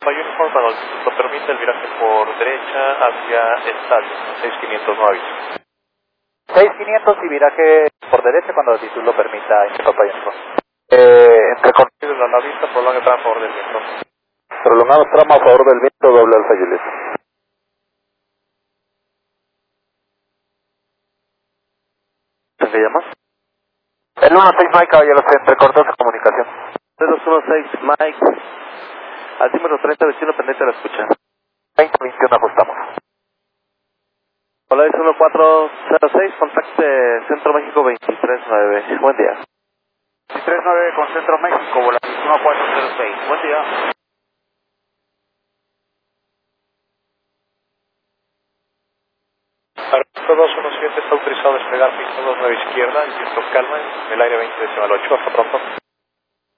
Hay uniforme cuando lo permite el viraje por derecha hacia estadio, 6500 no aviso. 6500 y viraje por derecha cuando la altitud lo permita, Papa Uniforme. Entre corridos a la vista, prolonga el tramo a favor del viento. Prolongamos tramo a favor del viento, doble Alfa Juliet. ¿Te llamas? El 16 Mike, caballero, se entrecortó su comunicación. 0216 Mike, altímetro 30, vecino pendiente de la escucha. 2021 ajustamos. Hola, es 1406, contacte Centro México 239. Buen día. 239 con Centro México, volante 1406. Buen día. Aeropuerto 217 está autorizado a despegar pista 29 izquierda, el viento calma, en el aire 20 decimal 8, hasta pronto.